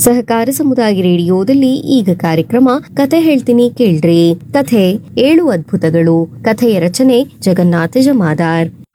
ಸಹಕಾರ ಸಮುದಾಯ ರೇಡಿಯೋದಲ್ಲಿ ಈಗ ಕಾರ್ಯಕ್ರಮ ಕಥೆ ಹೇಳ್ತೀನಿ ಕೇಳ್ರಿ. ಕಥೆ 7 ಅದ್ಭುತಗಳು. ಕಥೆಯ ರಚನೆ ಜಗನ್ನಾಥ ಜಮಾದಾರ್.